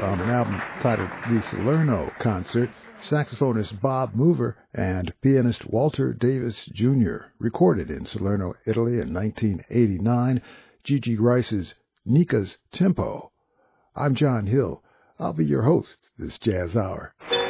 from an album titled The Salerno Concert, saxophonist Bob Mover and pianist Walter Davis Jr., recorded in Salerno, Italy in 1989, Gigi Rice's Nika's Tempo. I'm John Hill. I'll be your host this Jazz Hour.